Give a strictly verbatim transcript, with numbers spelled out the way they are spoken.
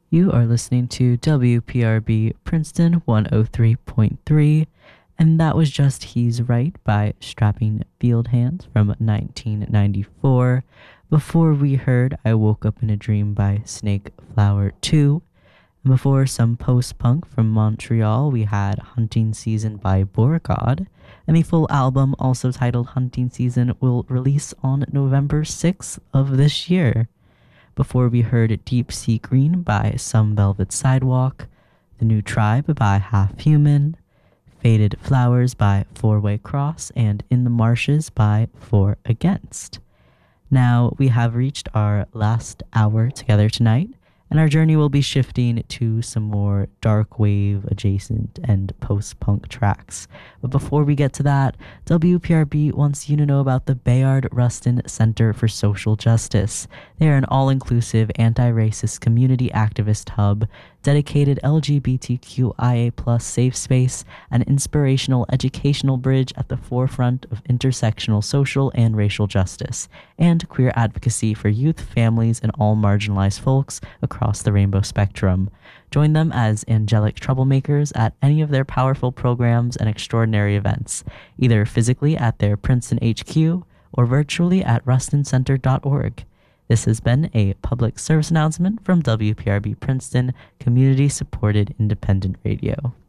You are listening to W P R B Princeton one oh three point three, and that was just He's Right by Strapping Field Hands from nineteen ninety-four. Before we heard I Woke Up in a Dream by Snake Flower two. And before some post-punk from Montreal, we had Hunting Season by Beauregard. And the full album, also titled Hunting Season, will release on November sixth of this year. Before we heard Deep Sea Green by Some Velvet Sidewalk, The New Tribe by Half Human, Faded Flowers by Four Way Cross, and In the Marshes by Four Against. Now, we have reached our last hour together tonight, and our journey will be shifting to some more dark wave adjacent and post-punk tracks. But before we get to that, W P R B wants you to know about the Bayard Rustin Center for Social Justice. They are an all-inclusive, anti-racist community activist hub, dedicated L G B T Q I A plus safe space, an inspirational educational bridge at the forefront of intersectional social and racial justice, and queer advocacy for youth, families, and all marginalized folks across the rainbow spectrum. Join them as angelic troublemakers at any of their powerful programs and extraordinary events, either physically at their Princeton H Q or virtually at rustin center dot org. This has been a public service announcement from W P R B Princeton, community-supported independent radio.